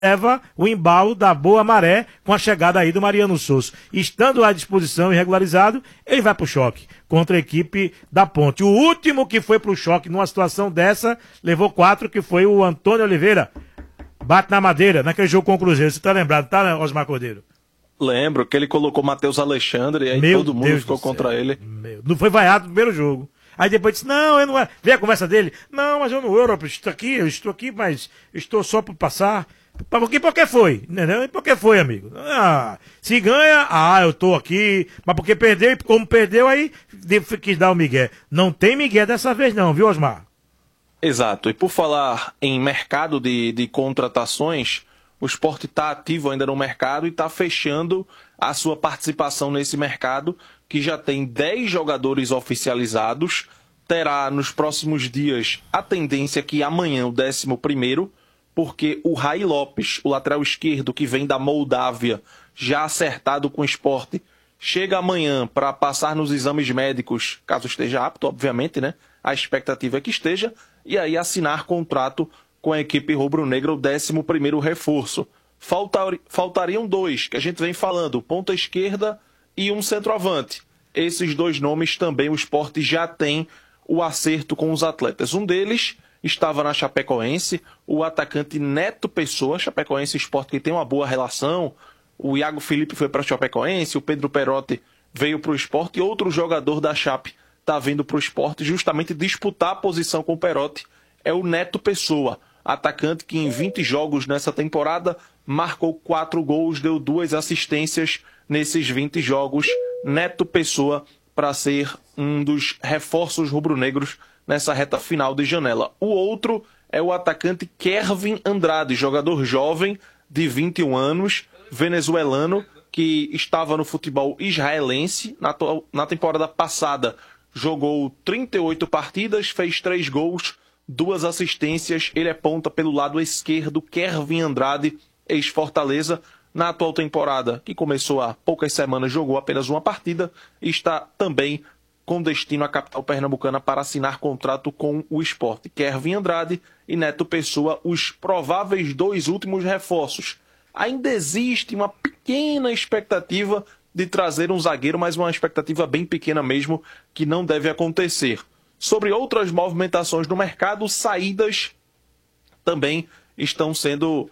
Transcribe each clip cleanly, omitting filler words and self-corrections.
leva o embalo da boa maré com a chegada aí do Mariano Souza. Estando à disposição e regularizado, ele vai pro choque contra a equipe da Ponte. O último que foi pro choque numa situação dessa, levou 4, que foi o Antônio Oliveira. Bate na madeira, naquele jogo com o Cruzeiro. Você tá lembrado, tá, Osmar Cordeiro? Lembro que ele colocou Matheus Alexandre e aí todo mundo ficou contra ele. Não foi vaiado no primeiro jogo. Aí depois disse, não, eu não... Vê a conversa dele. Não, mas eu não eu estou aqui, mas estou só por passar. Por que foi? Entendeu? Por que foi, amigo? Se ganha, eu tô aqui, mas porque perdeu, e como perdeu, aí quis dar o migué. Não tem migué dessa vez não, viu, Osmar? Exato, e por falar em mercado de contratações, o Sport está ativo ainda no mercado e está fechando a sua participação nesse mercado, que já tem 10 jogadores oficializados, terá nos próximos dias a tendência que amanhã, o 11º, porque o Rai Lopes, o lateral esquerdo que vem da Moldávia, já acertado com o Sport, chega amanhã para passar nos exames médicos, caso esteja apto, obviamente, né? A expectativa é que esteja, e aí assinar contrato com a equipe rubro-negra, o 11º reforço. Faltariam 2, que a gente vem falando, ponta esquerda e um centroavante. Esses 2 nomes também o Sport já tem o acerto com os atletas. Um deles estava na Chapecoense, o atacante Neto Pessoa, Chapecoense Sport, que tem uma boa relação. O Iago Felipe foi para a Chapecoense, o Pedro Perotti veio para o Sport, e outro jogador da Chape está vindo para o Sport justamente disputar a posição com o Perotti, é o Neto Pessoa, atacante que em 20 jogos nessa temporada marcou 4 gols, deu 2 assistências nesses 20 jogos. Neto Pessoa para ser um dos reforços rubro-negros nessa reta final de janela. O outro é o atacante Kervin Andrade, jogador jovem de 21 anos, venezuelano, que estava no futebol israelense. Na temporada passada jogou 38 partidas, fez 3 gols, 2 assistências. Ele é ponta pelo lado esquerdo, Kervin Andrade, ex-Fortaleza. Na atual temporada, que começou há poucas semanas, jogou apenas uma partida e está também com destino à capital pernambucana para assinar contrato com o Sport. Kervin Andrade e Neto Pessoa, os prováveis 2 últimos reforços. Ainda existe uma pequena expectativa de trazer um zagueiro, mas uma expectativa bem pequena mesmo, que não deve acontecer. Sobre outras movimentações no mercado, saídas também estão sendo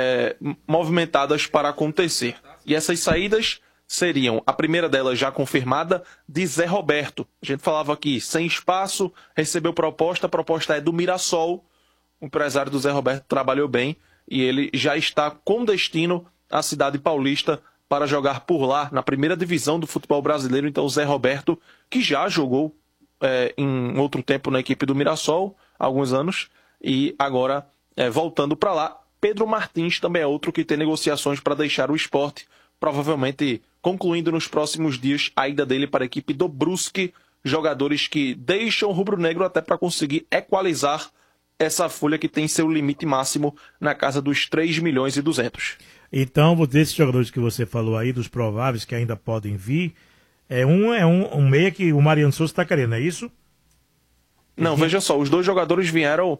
movimentadas para acontecer. E essas saídas seriam, a primeira delas já confirmada, de Zé Roberto. A gente falava aqui, sem espaço, recebeu proposta, a proposta é do Mirassol. O empresário do Zé Roberto trabalhou bem e ele já está com destino à cidade paulista para jogar por lá, na primeira divisão do futebol brasileiro. Então o Zé Roberto, que já jogou em outro tempo na equipe do Mirassol, há alguns anos, e agora voltando para lá. Pedro Martins também é outro que tem negociações para deixar o Sport, provavelmente concluindo nos próximos dias a ida dele para a equipe do Brusque, jogadores que deixam o rubro-negro até para conseguir equalizar essa folha que tem seu limite máximo na casa dos 3,2 milhões. Então, desses jogadores que você falou aí, dos prováveis que ainda podem vir, é um meia que o Mariano Souza está querendo, é isso? Não, veja só, os 2 jogadores vieram...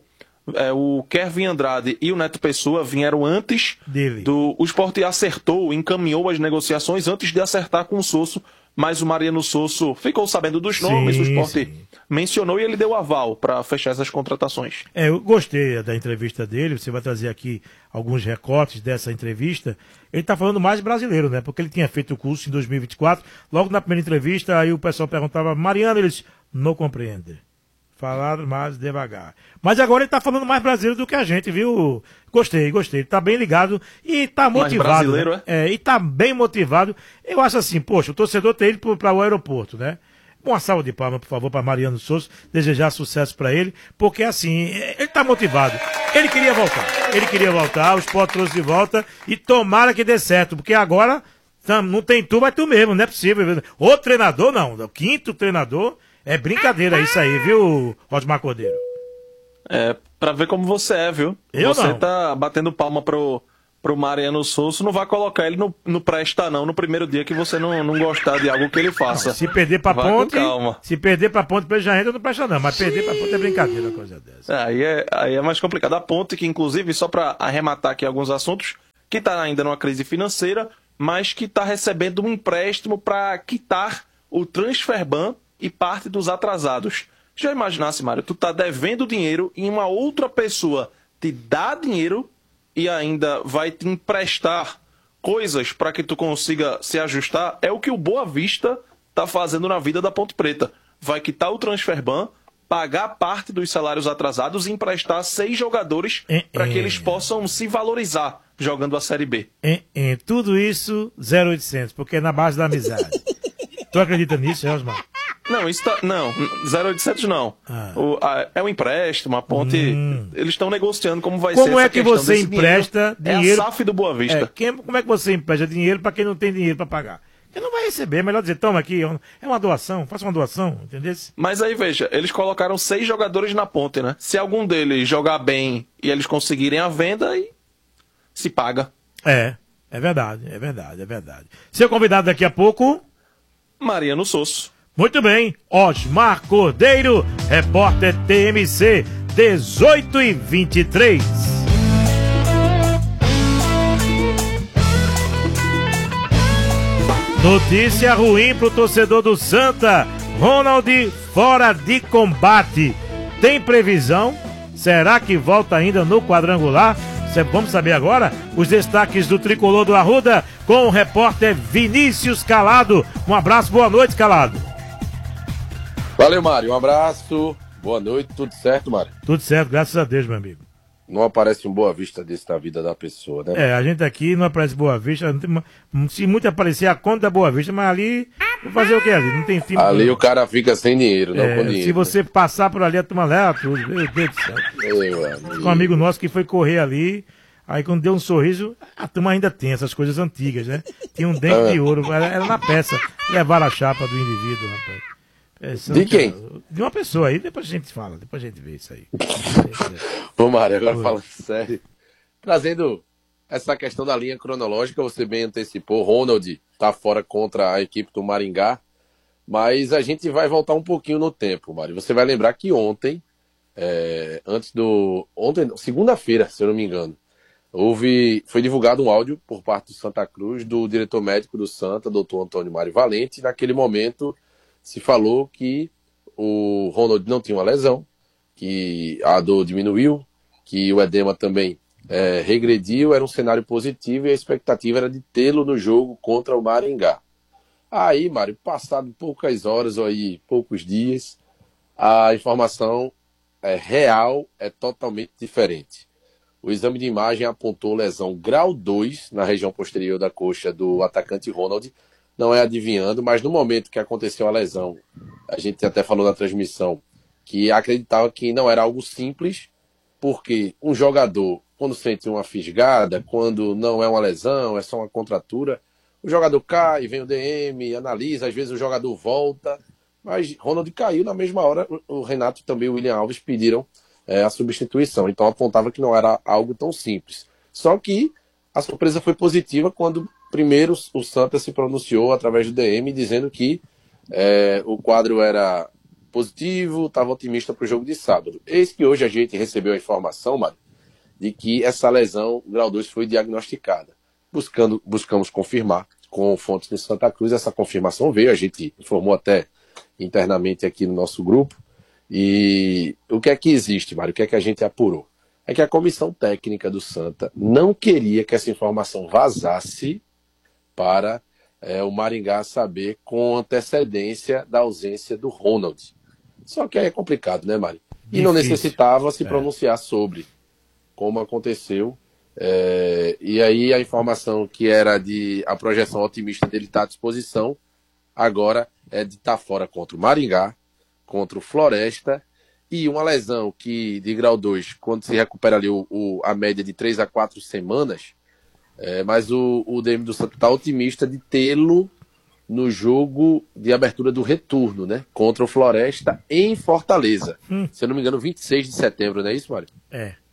o Kervin Andrade e o Neto Pessoa vieram antes dele. O Sport acertou, encaminhou as negociações antes de acertar com o Sosso, mas o Mariano Sosso ficou sabendo dos nomes, o Sport mencionou e ele deu aval para fechar essas contratações. Eu gostei da entrevista dele, você vai trazer aqui alguns recortes dessa entrevista. Ele está falando mais brasileiro, né? Porque ele tinha feito o curso em 2024, logo na primeira entrevista, aí o pessoal perguntava, Mariano, ele disse, não compreende. Falar mais devagar. Mas agora ele tá falando mais brasileiro do que a gente, viu? Gostei. Ele tá bem ligado e tá motivado. Mais brasileiro, né? E tá bem motivado. Eu acho assim, poxa, o torcedor tem ido para o aeroporto, né? Uma salva de palmas, por favor, para Mariano Souza. Desejar sucesso para ele, porque assim, ele tá motivado. Ele queria voltar, o Sport trouxe de volta e tomara que dê certo, porque agora não tem tu, vai tu mesmo, não é possível. O treinador não, o 5º treinador. É brincadeira isso aí, viu, Osmar Cordeiro? Pra ver como você é, viu? Eu você não. Tá batendo palma pro pro Mariano Souza, não vai colocar ele no presta não, no primeiro dia que você não gostar de algo que ele faça. Não, se perder pra vai Ponte, calma. Se perder pra Ponte, ele já entra, não presta não, mas perder pra Ponte é brincadeira, uma coisa dessa. Aí é mais complicado. A Ponte, que inclusive, só para arrematar aqui alguns assuntos, que está ainda numa crise financeira, mas que está recebendo um empréstimo para quitar o transfer ban e parte dos atrasados. Já imaginasse, Mário, tu tá devendo dinheiro e uma outra pessoa te dá dinheiro e ainda vai te emprestar coisas para que tu consiga se ajustar? É o que o Boa Vista tá fazendo na vida da Ponte Preta. Vai quitar o transfer ban, pagar parte dos salários atrasados e emprestar 6 jogadores para que eles possam se valorizar jogando a Série B. Tudo isso 0800, porque é na base da amizade. Tu acredita nisso, Osmar? Não, isso tá. Não, 0800 não. É um empréstimo, a Ponte. Eles estão negociando como vai ser essa Como é que questão você desse empresta dinheiro? É a SAF do Boa Vista. Como é que você empresta dinheiro para quem não tem dinheiro para pagar? Quem não vai receber, é melhor dizer, toma aqui, é uma doação, faça uma doação, entendeu? Mas aí, veja, eles colocaram 6 jogadores na Ponte, né? Se algum deles jogar bem e eles conseguirem a venda, aí se paga. É verdade. Seu convidado daqui a pouco... Mariano Souza. Muito bem, Osmar Cordeiro, repórter TMC, 18h23. Notícia ruim pro torcedor do Santa, Ronald fora de combate. Tem previsão? Será que volta ainda no quadrangular? Vamos saber agora os destaques do Tricolor do Arruda com o repórter Vinícius Calado. Um abraço, boa noite, Calado. Valeu, Mário, um abraço, boa noite, tudo certo, Mário? Tudo certo, graças a Deus, meu amigo. Não aparece um Boa Vista desse na vida da pessoa, né? A gente aqui não aparece Boa Vista, se muito aparecer a conta da Boa Vista, mas ali, vou fazer o que ali? Não tem fim. Ali o cara fica sem dinheiro, não com dinheiro. Se você passar por ali, a turma leva tudo, meu Deus do céu. Um amigo nosso que foi correr ali, aí quando deu um sorriso, a turma ainda tem essas coisas antigas, né? Tinha um dente de ouro, era na peça, levaram a chapa do indivíduo, rapaz. De quem? De uma pessoa aí, depois a gente fala, depois a gente vê isso aí. Ô Mário, agora falando sério, trazendo essa questão da linha cronológica, você bem antecipou, Ronald tá fora contra a equipe do Maringá, mas a gente vai voltar um pouquinho no tempo, Mário. Você vai lembrar que ontem, segunda-feira, se eu não me engano, foi divulgado um áudio por parte do Santa Cruz, do diretor médico do Santa, doutor Antônio Mário Valente. Naquele momento se falou que o Ronald não tinha uma lesão, que a dor diminuiu, que o edema também regrediu, era um cenário positivo e a expectativa era de tê-lo no jogo contra o Maringá. Aí, Mário, passado poucas horas ou aí poucos dias, a informação real é totalmente diferente. O exame de imagem apontou lesão grau 2 na região posterior da coxa do atacante Ronald. Não é adivinhando, mas no momento que aconteceu a lesão, a gente até falou na transmissão que acreditava que não era algo simples, porque um jogador, quando sente uma fisgada, quando não é uma lesão, é só uma contratura, o jogador cai, vem o DM, analisa, às vezes o jogador volta, mas Ronald caiu na mesma hora, o Renato e também o William Alves pediram a substituição, então apontava que não era algo tão simples. Só que a surpresa foi positiva quando primeiro o Santa se pronunciou através do DM dizendo que o quadro era positivo, estava otimista para o jogo de sábado. Eis que hoje a gente recebeu a informação, Mário, de que essa lesão grau 2 foi diagnosticada. Buscamos confirmar com fontes de Santa Cruz, essa confirmação veio, a gente informou até internamente aqui no nosso grupo. E o que é que existe, Mário? O que é que a gente apurou? É que a comissão técnica do Santa não queria que essa informação vazasse para o Maringá saber com antecedência da ausência do Ronald. Só que aí é complicado, né, Mário? E não necessitava se pronunciar sobre, como aconteceu. E aí a informação que era de a projeção otimista dele estar à disposição, agora é de estar fora contra o Maringá, contra o Floresta, e uma lesão que de grau 2, quando se recupera ali a média de 3 a 4 semanas, mas o DM do Santa está otimista de tê-lo no jogo de abertura do retorno, né? Contra o Floresta em Fortaleza. Se eu não me engano, 26 de setembro, não é isso, Mário?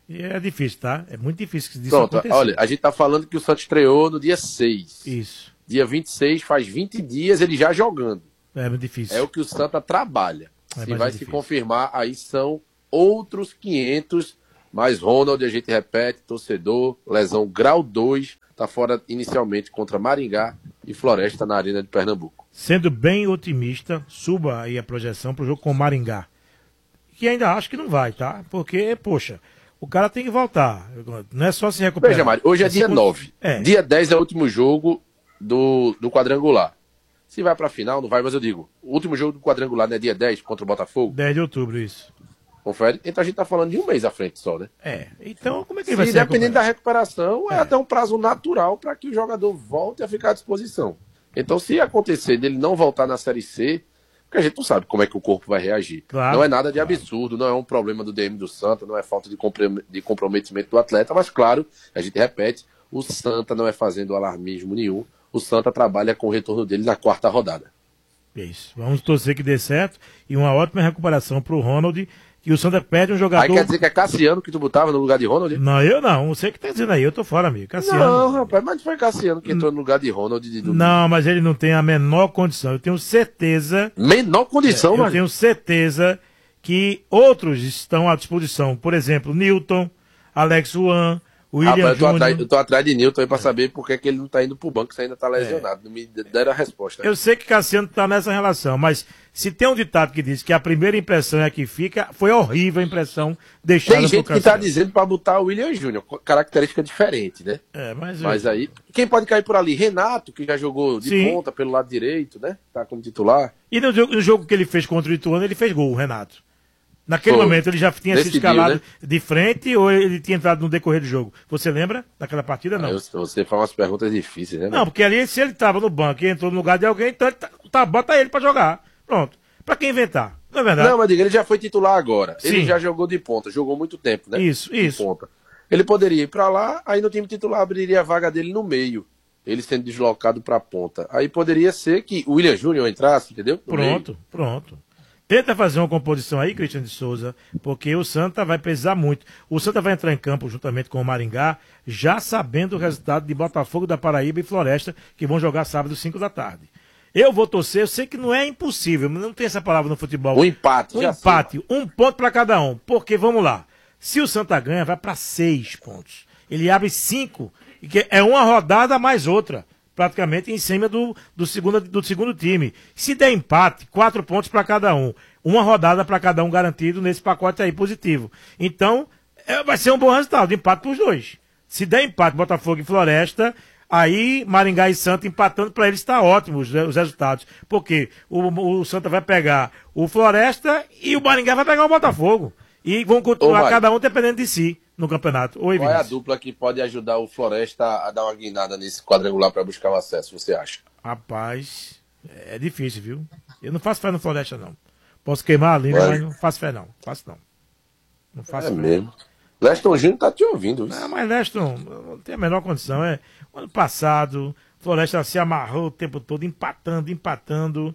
E é difícil, tá? É muito difícil disso Pronto, acontecer. olha, a gente tá falando que o Santos estreou no dia 6. Isso. Dia 26, faz 20 dias ele já jogando. É muito difícil. É o que o Santa trabalha. É Se mais vai difícil. se confirmar, aí são outros 500. Mas Ronald, a gente repete, torcedor, lesão grau 2, tá fora inicialmente contra Maringá e Floresta na Arena de Pernambuco. Sendo bem otimista, suba aí a projeção pro jogo com o Maringá. Que ainda acho que não vai, tá? Porque, poxa, o cara tem que voltar. Não é só se recuperar. Veja, Mário, hoje é dia 9. É. Dia 10 é o último jogo do quadrangular. Se vai pra final, não vai, mas eu digo, o último jogo do quadrangular não é dia 10 contra o Botafogo? 10 de outubro, isso. Confere? Então a gente tá falando de um mês à frente só, né? É. Então, como é que ele vai Se ser dependendo da recuperado? recuperação, é até um prazo natural para que o jogador volte a ficar à disposição. Então, se acontecer dele não voltar na Série C, porque a gente não sabe como é que o corpo vai reagir. Claro, não é nada de absurdo, não é um problema do DM do Santa, não é falta de comprometimento do atleta, mas claro, a gente repete, o Santa não é fazendo alarmismo nenhum, o Santa trabalha com o retorno dele na 4ª rodada. É isso. Vamos torcer que dê certo e uma ótima recuperação pro Ronald, que o Santa perde um jogador... Aí quer dizer que é Cassiano que tu botava no lugar de Ronald? Não, eu não. Você que tá dizendo aí, eu tô fora, amigo. Cassiano. Não, rapaz, mas foi Cassiano que entrou no lugar de Ronald de domingo. Não, mas ele não tem a menor condição. Eu tenho certeza... Menor condição, eu mas... tenho certeza que outros estão à disposição. Por exemplo, Newton, Alex Juan, William Rapaz, Júnior. eu tô atrás de Newton aí pra saber por que que ele não tá indo pro banco se ainda tá lesionado. Não me deram a resposta. Eu sei que Cassiano tá nessa relação, mas se tem um ditado que diz que a primeira impressão é a que fica, foi horrível a impressão deixada Tem por gente que tá Cassiano. dizendo pra botar o William Júnior, característica diferente, né? É, Mas aí, quem pode cair por ali? Renato, que já jogou de Sim. ponta pelo lado direito, né? Tá como titular. E no jogo que ele fez contra o Ituano, ele fez gol, o Renato. Naquele Foi. momento ele já tinha sido Decidiu, escalado né? de frente ou ele tinha entrado no decorrer do jogo? Você lembra daquela partida? Não. Aí você faz umas perguntas difíceis, né? Não, porque ali se ele estava no banco e entrou no lugar de alguém, então ele bota ele pra jogar. Pronto. Pra quem inventar? Não é verdade? Não, mas diga, ele já foi titular agora. Ele Sim. já jogou de ponta, jogou muito tempo, né? Isso, De isso. ponta. Ele poderia ir pra lá, aí no time titular abriria a vaga dele no meio. Ele sendo deslocado pra ponta. Aí poderia ser que o William Júnior entrasse, entendeu? No meio. Pronto. Tenta fazer uma composição aí, Cristiano de Souza, porque o Santa vai precisar muito. O Santa vai entrar em campo juntamente com o Maringá, já sabendo o resultado de Botafogo da Paraíba e Floresta, que vão jogar sábado, 5 da tarde. Eu vou torcer, eu sei que não é impossível, não tem essa palavra no futebol. Um empate, Um já empate, um ponto para cada um. Porque, vamos lá, se o Santa ganha, vai para 6 pontos. Ele abre 5, que é uma rodada mais outra, praticamente em cima do segundo time. Se der empate, 4 pontos para cada um. Uma rodada para cada um garantido nesse pacote aí positivo. Então, vai ser um bom resultado, empate para os dois. Se der empate, Botafogo e Floresta, aí Maringá e Santa empatando, para eles está ótimo os resultados. Porque o Santa vai pegar o Floresta e o Maringá vai pegar o Botafogo. E vão continuar Mário, cada um dependendo de si no campeonato. Oi, qual é a Vinícius. dupla que pode ajudar o Floresta a dar uma guinada nesse quadrangular para buscar o acesso, você acha? Rapaz, é difícil, viu? Eu não faço fé no Floresta, não. Posso queimar a língua, mas não faço fé, não. Faço não. Não faço É fé. mesmo. Leston Júnior tá te ouvindo. Isso. Não, mas Leston não tem a menor condição. Ano passado, Floresta se amarrou o tempo todo, empatando.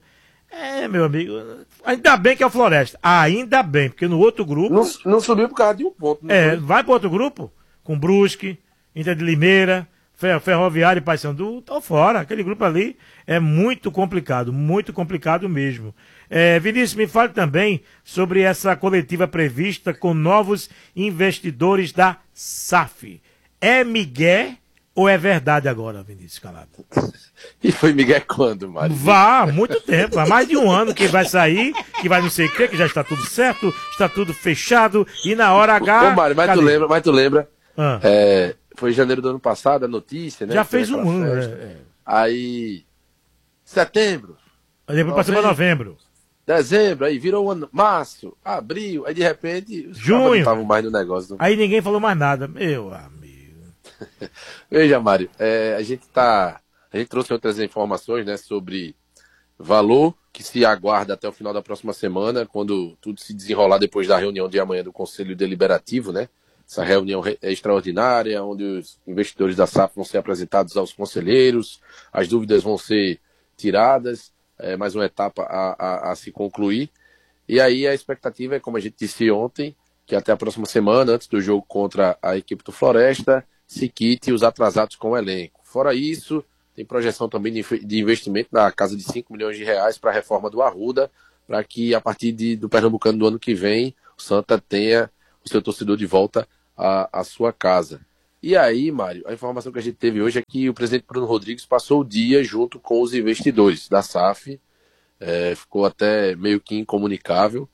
Meu amigo, ainda bem que é o Floresta. Ainda bem, porque no outro grupo... Não subiu por causa de um ponto. Não vai para outro grupo, com Brusque, Inter de Limeira, Ferroviário e Paysandu, estão fora. Aquele grupo ali é muito complicado mesmo. Vinícius, me fale também sobre essa coletiva prevista com novos investidores da SAF. É migué ou é verdade agora, Vinícius Calado? E foi Miguel quando, Mário? Vá, há muito tempo, há mais de um ano que vai sair, que vai não sei o quê, que já está tudo certo, está tudo fechado, e na hora H... Ô, Mário, mas tu lembra? Ah. Foi em janeiro do ano passado, a notícia, né? Já fez um ano, Aí, setembro. Aí depois passou para novembro. Dezembro, aí virou um ano, março, abril, aí de repente os caras Junho. não estavam mais no negócio. Aí ninguém falou mais nada. Meu amigo. Veja, Mário, a gente trouxe outras informações, né, sobre valor que se aguarda até o final da próxima semana, quando tudo se desenrolar depois da reunião de amanhã do Conselho Deliberativo, né? Essa reunião é extraordinária, onde os investidores da SAF vão ser apresentados aos conselheiros, as dúvidas vão ser tiradas, mais uma etapa a se concluir. E aí a expectativa é, como a gente disse ontem, que até a próxima semana, antes do jogo contra a equipe do Floresta, se quite os atrasados com o elenco. Fora isso, tem projeção também de investimento na casa de 5 milhões de reais para a reforma do Arruda, para que a partir do Pernambucano do ano que vem, o Santa tenha o seu torcedor de volta à sua casa. E aí, Mário, a informação que a gente teve hoje é que o presidente Bruno Rodrigues passou o dia junto com os investidores da SAF, ficou até meio que incomunicável,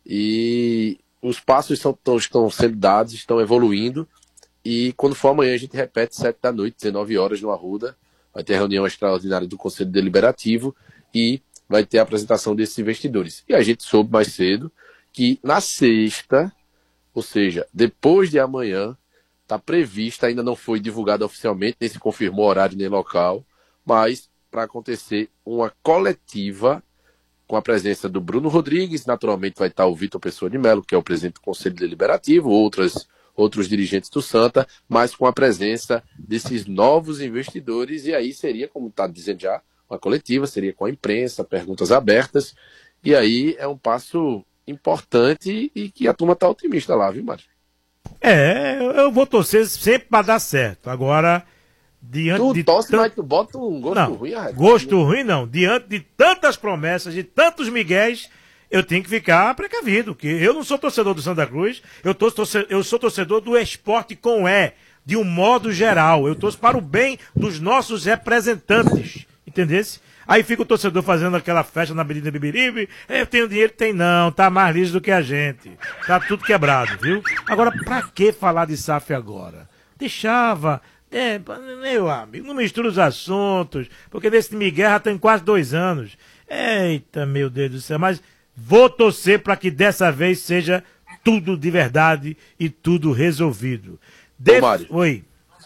e os passos estão sendo dados, estão evoluindo, e quando for amanhã a gente repete 7 da noite, 19 horas no Arruda, vai ter a reunião extraordinária do Conselho Deliberativo e vai ter a apresentação desses investidores. E a gente soube mais cedo que na sexta, ou seja, depois de amanhã, está prevista, ainda não foi divulgada oficialmente, nem se confirmou horário nem local, mas para acontecer uma coletiva com a presença do Bruno Rodrigues, naturalmente vai estar o Vitor Pessoa de Melo, que é o presidente do Conselho Deliberativo, outros dirigentes do Santa, mas com a presença desses novos investidores, e aí seria, como está dizendo já, uma coletiva, seria com a imprensa, perguntas abertas, e aí é um passo importante e que a turma está otimista lá, viu, Mário? Eu vou torcer sempre para dar certo. Agora, diante de mas tu bota um gosto ruim, gosto ruim não. Diante de tantas promessas, de tantos miguéis, eu tenho que ficar precavido, que eu não sou torcedor do Santa Cruz, eu sou torcedor do esporte com de um modo geral. Eu torço para o bem dos nossos representantes, entendesse? Aí fica o torcedor fazendo aquela festa na Avenida Bibiribe, eu tenho dinheiro, tem não, tá mais liso do que a gente. Tá tudo quebrado, viu? Agora, pra que falar de SAF agora? Deixava, meu amigo, não mistura os assuntos, porque desse Miguel já tem quase 2 anos. Eita, meu Deus do céu, mas vou torcer para que dessa vez seja tudo de verdade e tudo resolvido. Mário. Oi.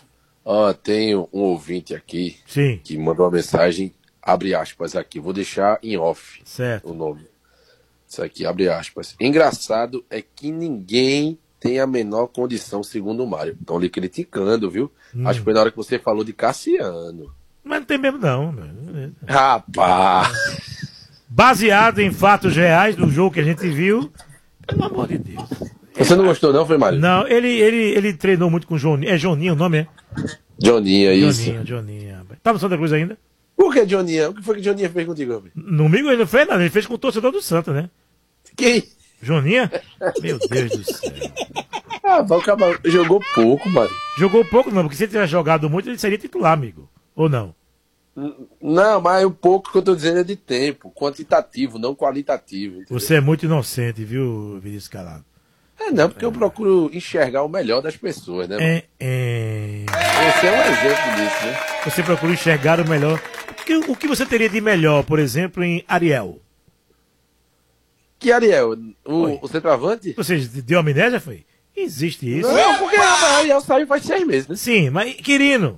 Tem um ouvinte aqui. Sim. Que mandou uma mensagem, abre aspas aqui, vou deixar em off certo. O nome. Isso aqui, abre aspas. Engraçado é que ninguém tem a menor condição, segundo o Mário. Estão lhe criticando, viu? Acho que foi na hora que você falou de Cassiano. Mas não tem mesmo não. Rapaz! Baseado em fatos reais do jogo que a gente viu, pelo amor de Deus. Você não gostou não, foi, Mário? Não, ele treinou muito com o Joninho. É Joninho o nome, é? Joninha, isso. Joninha. Tá no Santa Cruz ainda? Por que Joninha? O que foi que Joninha fez contigo, homem? No amigo ele não fez nada, ele fez com o torcedor do Santa, né? Quem? Joninha? Meu Deus do céu. O cara jogou pouco, Mário. Jogou pouco não, porque se ele tivesse jogado muito, ele seria titular, amigo. Ou não? Não, mas o pouco que eu tô dizendo é de tempo, quantitativo, não qualitativo. Entendeu? Você é muito inocente, viu, Vinícius Calado? Não, porque eu procuro enxergar o melhor das pessoas, né? Você é um exemplo disso, né? Você procura enxergar o melhor. O que você teria de melhor, por exemplo, em Ariel? Que Ariel? O centroavante? Você deu amnésia, foi? Existe isso? Não, porque Ariel saiu faz 6 meses, né? Sim, mas Quirino,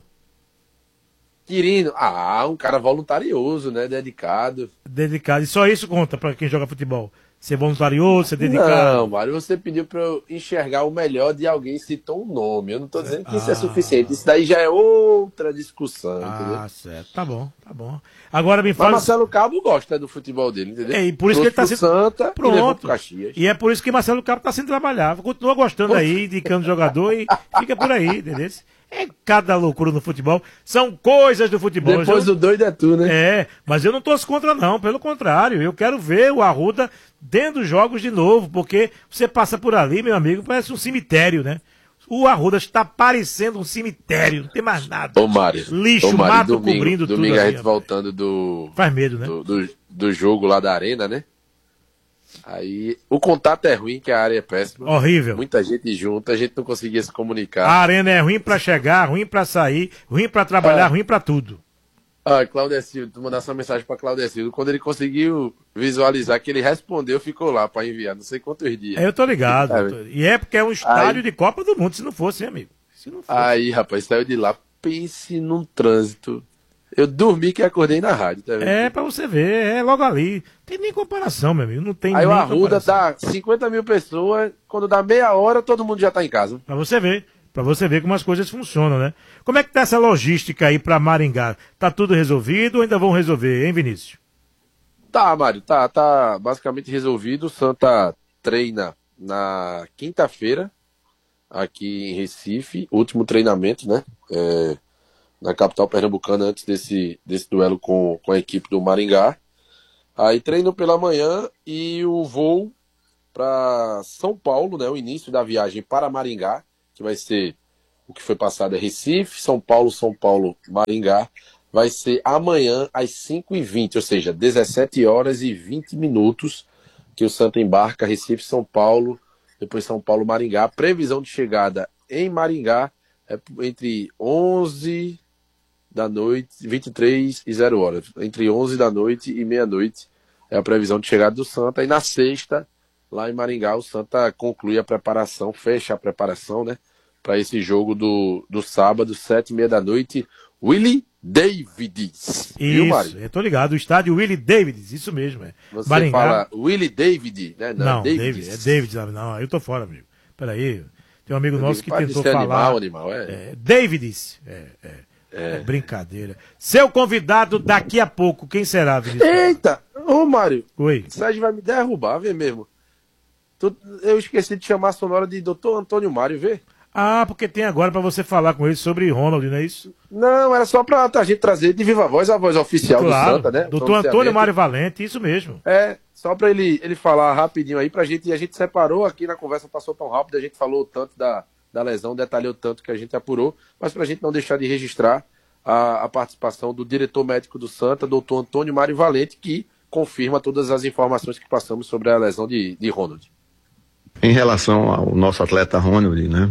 um cara voluntarioso, né? Dedicado. E só isso conta pra quem joga futebol. Ser voluntarioso, ser dedicado. Não, Mário, você pediu pra eu enxergar o melhor de alguém, citou um nome. Eu não tô dizendo que isso é suficiente. Isso daí já é outra discussão, entendeu? Certo. Tá bom. Agora me fala. Mas Marcelo Cabo gosta do futebol dele, entendeu? E por isso que ele tá sendo. Santa, pronto. Caxias. E é por isso que Marcelo Cabo tá sem trabalhar. Continua gostando aí, indicando jogador e fica por aí, entendeu? É cada loucura no futebol. São coisas do futebol. Depois do doido é tu, né? Mas eu não torço contra, não. Pelo contrário, eu quero ver o Arruda dentro dos jogos de novo, porque você passa por ali, meu amigo, parece um cemitério, né? O Arruda está parecendo um cemitério, não tem mais nada. Ô, Mário. Lixo, mato cobrindo tudo. Domingo a gente voltando do... Faz medo, né? Do jogo lá da arena, né? Aí o contato é ruim, que a área é péssima. Horrível. Muita gente junta, a gente não conseguia se comunicar. A arena é ruim pra chegar, ruim pra sair, ruim pra trabalhar, ruim pra tudo. Claudecildo, tu mandasse uma mensagem pra Claudecildo. Quando ele conseguiu visualizar que ele respondeu, ficou lá pra enviar, não sei quantos dias. Eu tô ligado. E é porque é um estádio de Copa do Mundo, se não fosse, hein, amigo? Se não fosse. Aí, rapaz, saiu de lá, pense num trânsito. Eu dormi que acordei na rádio, tá vendo? Pra você ver, é logo ali. Tem nem comparação, meu amigo, não tem Aí nem o Arruda comparação. dá 50 mil pessoas, quando dá meia hora, todo mundo já tá em casa. Pra você ver como as coisas funcionam, né? Como é que tá essa logística aí pra Maringá? Tá tudo resolvido ou ainda vão resolver, hein, Vinícius? Tá, Mário, tá basicamente resolvido. O Santa treina na quinta-feira, aqui em Recife, último treinamento, né? Na capital pernambucana, antes desse duelo com a equipe do Maringá. Aí treino pela manhã e o voo para São Paulo, né? O início da viagem para Maringá, que vai ser o que foi passado é Recife, São Paulo, Maringá. Vai ser amanhã às 5h20, ou seja, 17h20, que o Santa embarca Recife, São Paulo, depois São Paulo, Maringá. Previsão de chegada em Maringá é entre 11 da noite, 23 e 0 horas. Entre 11 da noite e meia-noite é a previsão de chegada do Santa. E na sexta, lá em Maringá, o Santa conclui a preparação, fecha a preparação, né? Para esse jogo do sábado, 7h30 da noite. Willie Davids. Viu, Mário? Eu tô ligado, o estádio Willie Davids, isso mesmo. Você Maringá... fala Willie David, né? Não, Davids. É Davids, não, eu tô fora, amigo. Peraí, tem um amigo nosso que tentou falar. Animal, Davids. Brincadeira. Seu convidado daqui a pouco, quem será, Vinícius? Eita! Ô, Mário. Oi. Sérgio vai me derrubar, vê mesmo. Eu esqueci de chamar a sonora de Dr. Antônio Mário, vê? Ah, porque tem agora pra você falar com ele sobre Ronald, não é isso? Não, era só pra a gente trazer de viva voz a voz oficial do Santa, né? Doutor Antônio Mário Valente, isso mesmo. Só pra ele falar rapidinho aí pra gente, e a gente separou aqui na conversa, passou tão rápido, a gente falou tanto da lesão, detalhou tanto que a gente apurou, mas pra gente não deixar de registrar a participação do diretor médico do Santa, doutor Antônio Mário Valente, que confirma todas as informações que passamos sobre a lesão de Ronald. Em relação ao nosso atleta Ronald, né?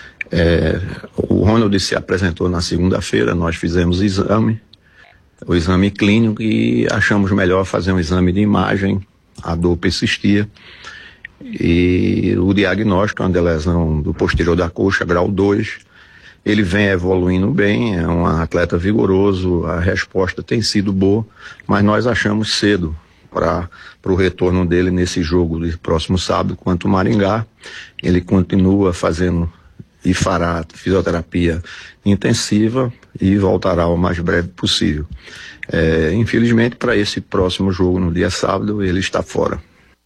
O Ronald se apresentou na segunda-feira, nós fizemos o exame clínico e achamos melhor fazer um exame de imagem, a dor persistia e o diagnóstico, uma lesão do posterior da coxa, grau 2, ele vem evoluindo bem, é um atleta vigoroso, a resposta tem sido boa, mas nós achamos cedo para o retorno dele nesse jogo de próximo sábado quanto o Maringá. Ele continua fazendo e fará fisioterapia intensiva e voltará o mais breve possível. Infelizmente, para esse próximo jogo no dia sábado, ele está fora.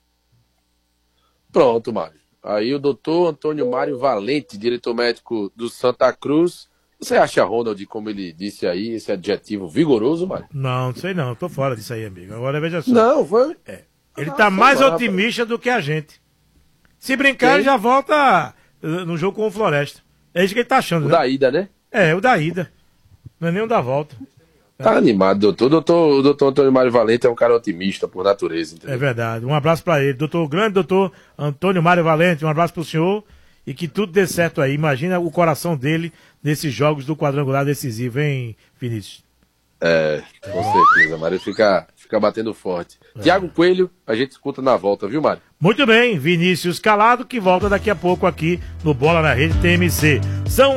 Pronto, Mário. Aí o doutor Antônio Mário Valente, diretor médico do Santa Cruz. Você acha, Ronald, como ele disse aí, esse adjetivo vigoroso, Mário? Não sei não, eu tô fora disso aí, amigo. Agora veja só. Não, foi... Ele tá mais otimista do que a gente. Se brincar, ele já volta no jogo com o Floresta. É isso que ele tá achando, né? O da ida, né? O da ida. Não é nem o da volta. Tá animado, doutor. O doutor Antônio Mário Valente é um cara otimista por natureza, entendeu? É verdade. Um abraço pra ele. Grande doutor Antônio Mário Valente, um abraço pro senhor. E que tudo dê certo aí. Imagina o coração dele nesses jogos do quadrangular decisivo, hein, Vinícius? Com certeza, Mário. Fica batendo forte. Tiago Coelho, a gente escuta na volta, viu, Mário? Muito bem, Vinícius Calado, que volta daqui a pouco aqui no Bola na Rede TMC. São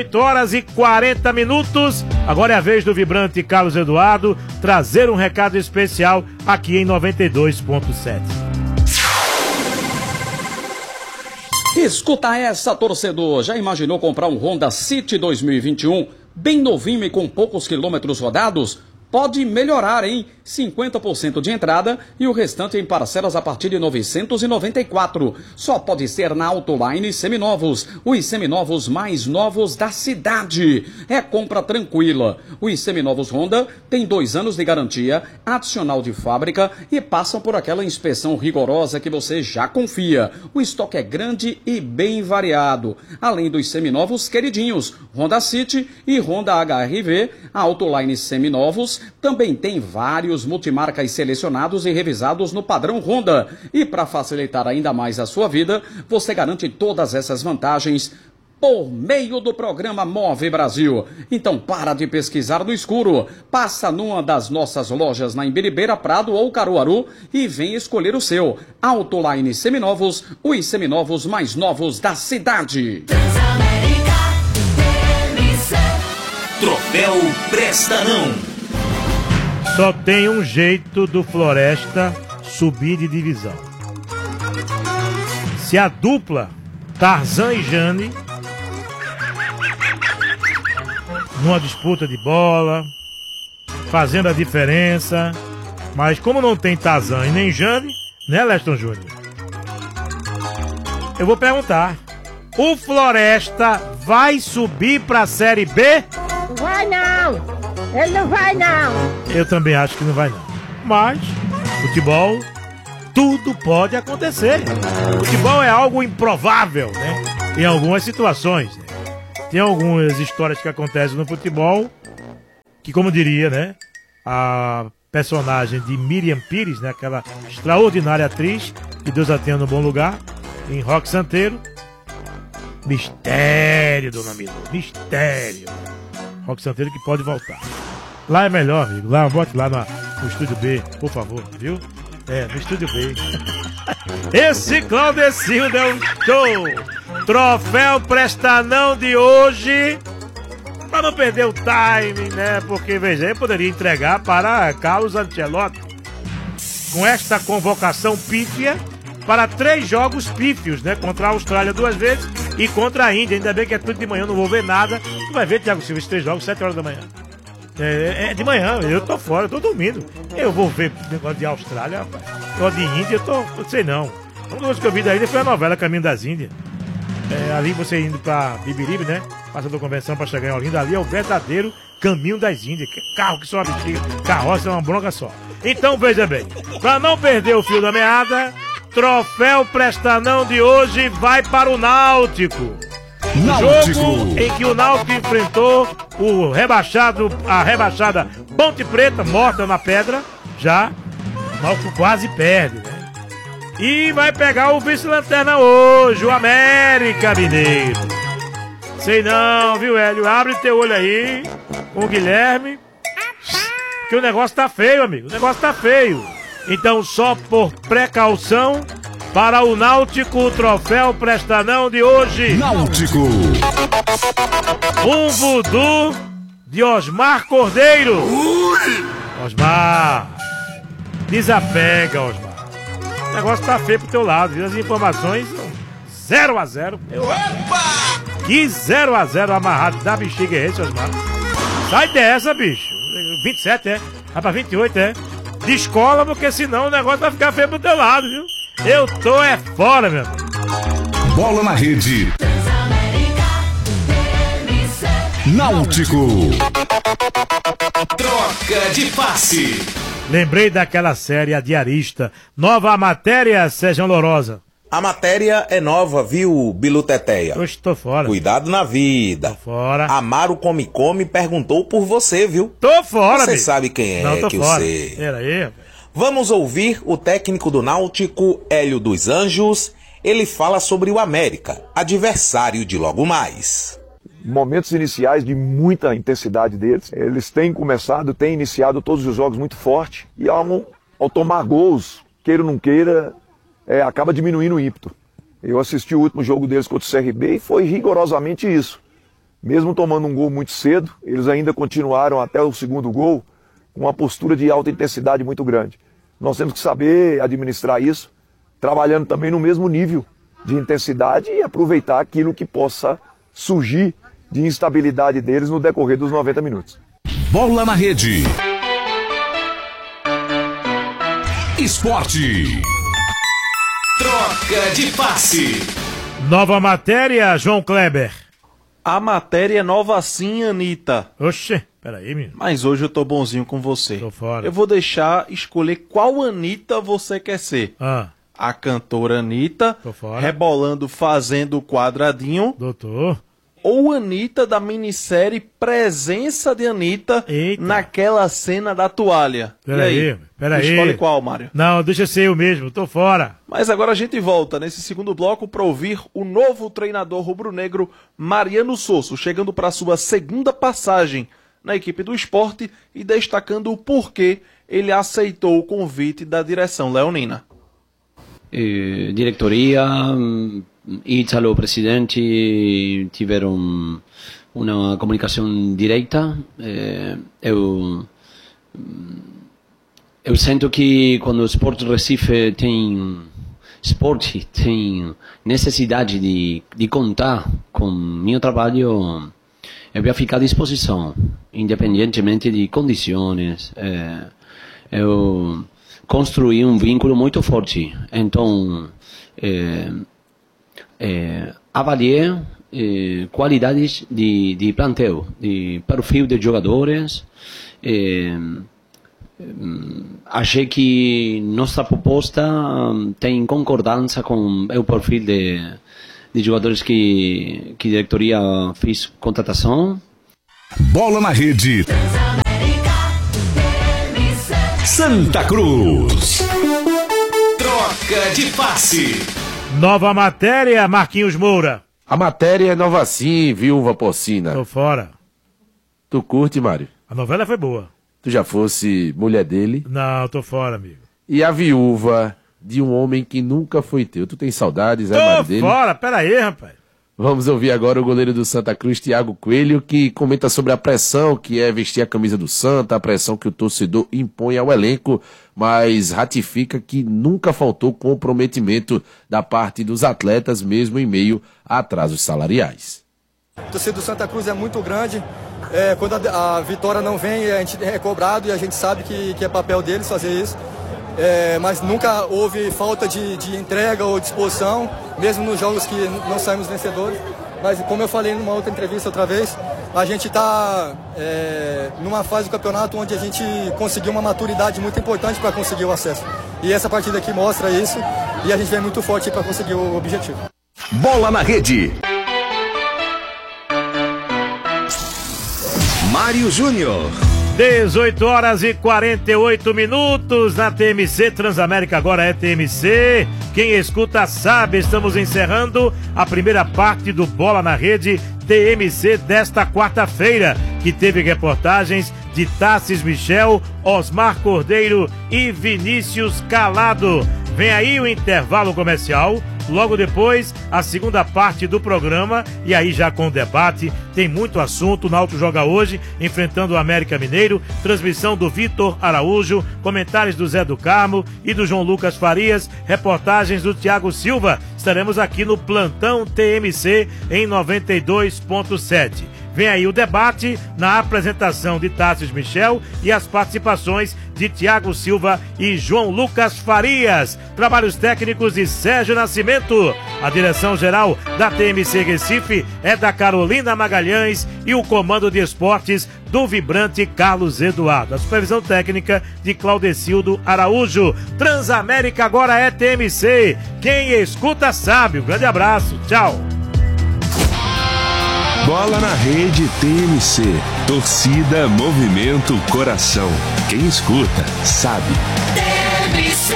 18h40. Agora é a vez do vibrante Carlos Eduardo trazer um recado especial aqui em 92.7. Escuta essa, torcedor. Já imaginou comprar um Honda City 2021, bem novinho e com poucos quilômetros rodados? Pode melhorar, hein? 50% de entrada e o restante em parcelas a partir de R$ 994. Só pode ser na Autoline Seminovos, os seminovos mais novos da cidade. É compra tranquila. Os seminovos Honda têm 2 anos de garantia, adicional de fábrica e passam por aquela inspeção rigorosa que você já confia. O estoque é grande e bem variado. Além dos seminovos queridinhos, Honda City e Honda HR-V, a Autoline Seminovos também tem vários multimarcas selecionados e revisados no padrão Honda. E para facilitar ainda mais a sua vida, você garante todas essas vantagens por meio do programa Move Brasil. Então para de pesquisar no escuro. Passa numa das nossas lojas na Imbiribeira, Prado ou Caruaru e vem escolher o seu. Autoline Seminovos, os seminovos mais novos da cidade. Transamérica, TMC. Troféu Prestanão. Só tem um jeito do Floresta subir de divisão. Se a dupla Tarzan e Jane, numa disputa de bola, fazendo a diferença, mas como não tem Tarzan e nem Jane, né, Leston Júnior? eu vou perguntar. O Floresta vai subir pra Série B? Vai não! Ele não vai não! Eu também acho que não vai não. Mas, futebol, tudo pode acontecer. Futebol é algo improvável, né? Em algumas situações. Né? Tem algumas histórias que acontecem no futebol que, como diria, né? A personagem de Miriam Pires, né? Aquela extraordinária atriz, que Deus a tenha no bom lugar, em Roque Santeiro. Mistério, dona Milo, mistério. Roque Santeiro que pode voltar. Lá é melhor, amigo. Lá, bote lá no Estúdio B, por favor, viu? No Estúdio B. Esse Claudecildo é um show. Troféu Prestanão de hoje. Pra não perder o timing, né? Porque, veja, eu poderia entregar para Carlos Ancelotti. Com esta convocação pífia para 3 jogos pífios, né? Contra a Austrália 2 vezes e contra a Índia. Ainda bem que é tudo de manhã, não vou ver nada. Tu vai ver, Thiago Silva, esses 3 jogos, 7 horas da manhã. É de manhã, eu tô fora, eu tô dormindo. Eu vou ver negócio de Austrália, rapaz. Negócio de Índia, eu sei não. A única coisa que eu vi da Índia foi a novela Caminho das Índias. Ali você indo pra Bibiribe, né? Passando a convenção pra chegar em Olinda, ali é o verdadeiro Caminho das Índias. Carro que só bexiga, carroça é uma bronca só. Então veja bem, pra não perder o fio da meada, troféu Prestanão de hoje vai para o Náutico. Jogo em que o Náutico enfrentou a rebaixada Ponte Preta, morta na pedra, já. O Náutico quase perde, né? E vai pegar o vice-lanterna hoje, o América Mineiro. Sei não, viu, Hélio? Abre teu olho aí com o Guilherme, que o negócio tá feio, amigo. O negócio tá feio. Então, só por precaução, para o Náutico, o troféu Prestanão de hoje. Náutico. Um voodoo de Osmar Cordeiro. Osmar, desapega, Osmar. O negócio tá feio pro teu lado, viu? As informações são 0-0. Que 0-0 amarrado da bexiga é esse, Osmar? Sai dessa, bicho. 27, é? Vai pra 28, é? Descola, porque senão o negócio vai ficar feio pro teu lado, viu? Eu tô fora, meu amigo. Bola na rede. Náutico. Troca de passe. Lembrei daquela série A Diarista. Nova matéria, Sérgio Lorosa. A matéria é nova, viu, Bilu Teteia? Eu estou fora. Cuidado na vida. Tô fora. Amaro Come perguntou por você, viu? Tô fora, Você bicho. sabe quem é. Não, tô que fora. eu sei. Pera aí. Vamos ouvir o técnico do Náutico, Hélio dos Anjos. Ele fala sobre o América, adversário de logo mais. Momentos iniciais de muita intensidade deles. Eles têm iniciado todos os jogos muito forte. E ao tomar gols, queira ou não queira, acaba diminuindo o ímpeto. Eu assisti o último jogo deles contra o CRB e foi rigorosamente isso. Mesmo tomando um gol muito cedo, eles ainda continuaram até o segundo gol com uma postura de alta intensidade muito grande. Nós temos que saber administrar isso, trabalhando também no mesmo nível de intensidade e aproveitar aquilo que possa surgir de instabilidade deles no decorrer dos 90 minutos. Bola na rede. Esporte. Troca de passe. Nova matéria, João Kleber. A matéria é nova sim, Anitta. Oxê, peraí, menino. Mas hoje eu tô bonzinho com você. Tô fora. Eu vou deixar escolher qual Anitta você quer ser. A cantora Anitta, Tô fora. rebolando fazendo o quadradinho. Doutor. Ou Anitta da minissérie Presença de Anitta. Eita. Naquela cena da toalha. Peraí. Escolhe qual, Mário? Não, deixa ser eu mesmo, tô fora. Mas agora a gente volta nesse segundo bloco para ouvir o novo treinador rubro-negro Mariano Sosso, chegando para sua segunda passagem na equipe do Sport e destacando o porquê ele aceitou o convite da direção leonina. Diretoria, Ítalo, presidente, tiveram uma comunicação direta. Eu sinto que quando o Sport Recife tem necessidade de contar com meu trabalho, eu vou ficar à disposição, independentemente de condições. Eu construí um vínculo muito forte, então avaliei qualidades de plantel, de perfil de jogadores. Achei que nossa proposta tem concordância com o perfil de jogadores que a diretoria fez contratação. Bola na Rede. Santa Cruz. Troca de passe. Nova matéria, Marquinhos Moura. A matéria é nova sim, viúva porcina. Tô fora. Tu curte, Mário? A novela foi boa. Tu já fosse mulher dele? Não, tô fora, amigo. E a viúva de um homem que nunca foi teu. Tu tem saudades, Mário, dele? Tô fora, pera aí, rapaz. Vamos ouvir agora o goleiro do Santa Cruz, Thiago Coelho, que comenta sobre a pressão que é vestir a camisa do Santa, a pressão que o torcedor impõe ao elenco, mas ratifica que nunca faltou comprometimento da parte dos atletas, mesmo em meio a atrasos salariais. A torcida do Santa Cruz é muito grande. Quando a vitória não vem, a gente é cobrado e a gente sabe que é papel deles fazer isso. Mas nunca houve falta de entrega ou disposição, mesmo nos jogos que não saímos vencedores. Mas como eu falei numa outra entrevista outra vez, a gente está numa fase do campeonato onde a gente conseguiu uma maturidade muito importante para conseguir o acesso. E essa partida aqui mostra isso e a gente vem muito forte para conseguir o objetivo. Bola na Rede. Mário Júnior. 18 horas e 48 minutos na TMC, Transamérica agora é TMC. Quem escuta sabe, estamos encerrando a primeira parte do Bola na Rede TMC desta quarta-feira, que teve reportagens de Tassis Michel, Osmar Cordeiro e Vinícius Calado. Vem aí o intervalo comercial, logo depois a segunda parte do programa, e aí já com debate, tem muito assunto. O Náutico joga hoje, enfrentando o América Mineiro, transmissão do Vitor Araújo, comentários do Zé do Carmo e do João Lucas Farias, reportagens do Thiago Silva. Estaremos aqui no Plantão TMC em 92.7. Vem aí o debate na apresentação de Tassis Michel e as participações de Thiago Silva e João Lucas Farias. Trabalhos técnicos de Sérgio Nascimento. A direção-geral da TMC Recife é da Carolina Magalhães e o comando de esportes do vibrante Carlos Eduardo. A supervisão técnica de Claudecildo Araújo. Transamérica agora é TMC. Quem escuta sabe. Um grande abraço. Tchau. Bola na Rede TMC. Torcida, movimento, coração. Quem escuta, sabe. TMC.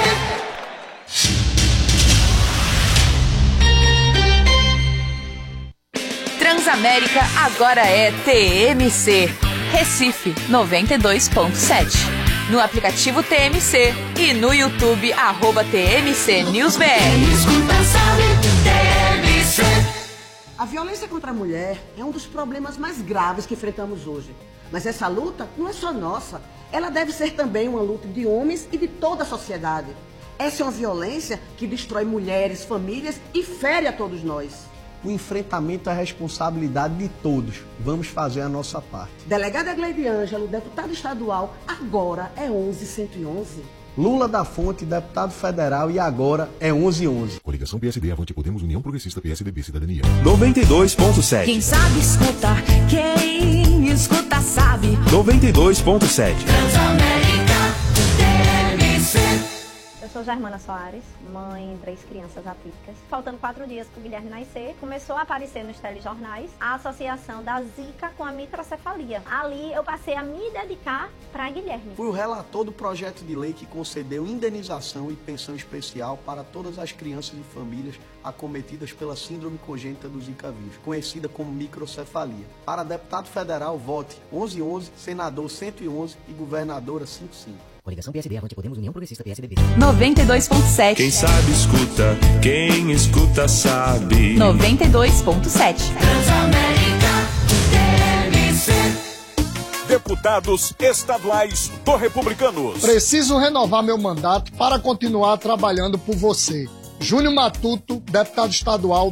Transamérica agora é TMC. Recife 92.7. No aplicativo TMC e no YouTube @TMC News BR. Escuta, sabe, TMC. A violência contra a mulher é um dos problemas mais graves que enfrentamos hoje. Mas essa luta não é só nossa. Ela deve ser também uma luta de homens e de toda a sociedade. Essa é uma violência que destrói mulheres, famílias e fere a todos nós. O enfrentamento é a responsabilidade de todos. Vamos fazer a nossa parte. Delegada Gleide Ângelo, deputado estadual, agora é 11111. Lula da Fonte, deputado federal, e agora é 1111. Coligação PSD, Avante Podemos, União Progressista, PSDB, Cidadania. 92.7. Quem sabe escutar, quem escuta sabe. 92.7. Transamérica, TMC. Eu sou Germana Soares, mãe de 3 crianças atípicas. Faltando 4 dias para o Guilherme nascer, começou a aparecer nos telejornais a associação da Zika com a microcefalia. Ali eu passei a me dedicar para Guilherme. Fui o relator do projeto de lei que concedeu indenização e pensão especial para todas as crianças e famílias acometidas pela síndrome congênita do Zika vírus, conhecida como microcefalia. Para deputado federal, vote 1111, senador 111 e governadora 55. Coligação PSD, Avante Podemos, União Progressista, PSDB. 92.7. Quem sabe escuta, quem escuta sabe. 92.7. Transamérica, TMC. Deputados estaduais do Republicanos. Preciso renovar meu mandato para continuar trabalhando por você. Júnior Matuto, deputado estadual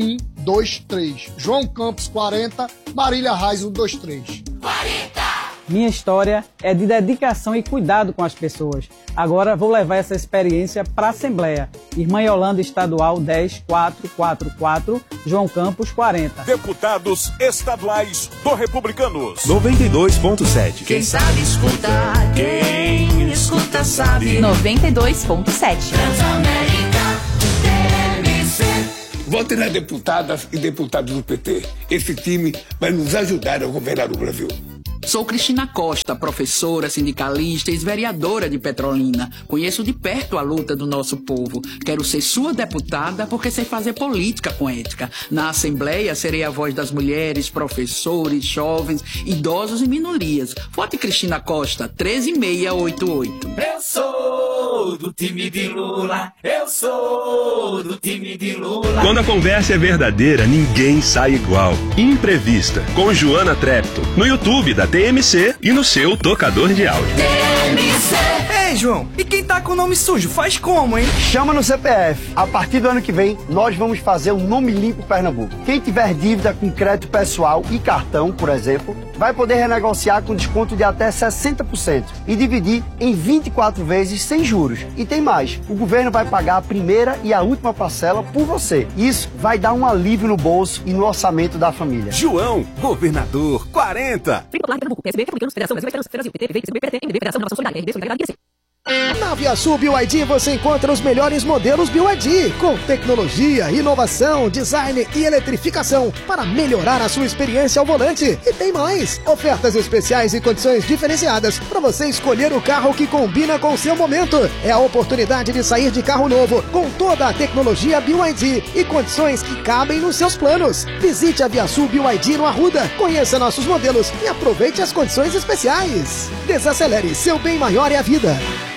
10123. João Campos 40, Marília Reis 123. 40. Minha história é de dedicação e cuidado com as pessoas. Agora vou levar essa experiência para a Assembleia. Irmã Yolanda Estadual 10444, João Campos 40. Deputados estaduais do Republicanos. 92.7. Quem sabe escuta, quem escuta sabe. 92.7. Transamérica TMC. Vote nas deputadas e deputados do PT. Esse time vai nos ajudar a governar o Brasil. Sou Cristina Costa, professora, sindicalista e ex-vereadora de Petrolina. Conheço de perto a luta do nosso povo. Quero ser sua deputada porque sei fazer política com ética. Na Assembleia serei a voz das mulheres, professores, jovens, idosos e minorias. Vote Cristina Costa, 13688. Eu sou do time de Lula. Eu sou do time de Lula. Quando a conversa é verdadeira, ninguém sai igual. Imprevista, com Joana Trepto. No YouTube da TMC e no seu tocador de áudio. TMC. Ei, João, e quem tá com o nome sujo faz como, hein? Chama no CPF. A partir do ano que vem, nós vamos fazer um Nome Limpo Pernambuco. Quem tiver dívida com crédito pessoal e cartão, por exemplo, vai poder renegociar com desconto de até 60% e dividir em 24 vezes sem juros. E tem mais, o governo vai pagar a primeira e a última parcela por você. Isso vai dar um alívio no bolso e no orçamento da família. João, governador 40. Na Viasul BYD você encontra os melhores modelos BYD, com tecnologia, inovação, design e eletrificação para melhorar a sua experiência ao volante. E tem mais, ofertas especiais e condições diferenciadas para você escolher o carro que combina com o seu momento. É a oportunidade de sair de carro novo com toda a tecnologia BYD e condições que cabem nos seus planos. Visite a Viasul BYD no Arruda, conheça nossos modelos e aproveite as condições especiais. Desacelere, seu bem maior é a vida.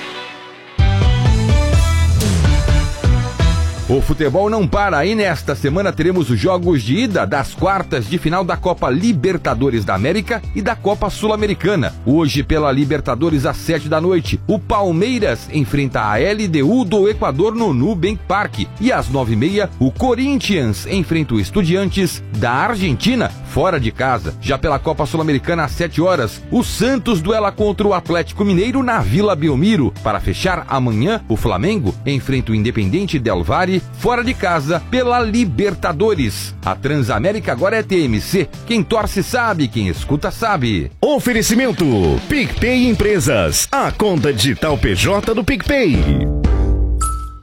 O futebol não para e nesta semana teremos os jogos de ida das quartas de final da Copa Libertadores da América e da Copa Sul-Americana. Hoje, pela Libertadores, às 7 da noite, o Palmeiras enfrenta a LDU do Equador no Nubank Park. E às 9h30, o Corinthians enfrenta o Estudiantes da Argentina, fora de casa. Já pela Copa Sul-Americana, às 7 horas, o Santos duela contra o Atlético Mineiro na Vila Belmiro. Para fechar, amanhã, o Flamengo enfrenta o Independiente Del Valle fora de casa pela Libertadores. A Transamérica agora é TMC. Quem torce sabe, quem escuta sabe. Oferecimento PicPay Empresas, a conta digital PJ do PicPay.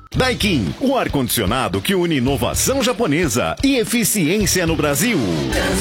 Daikin, o ar-condicionado que une inovação japonesa e eficiência no Brasil.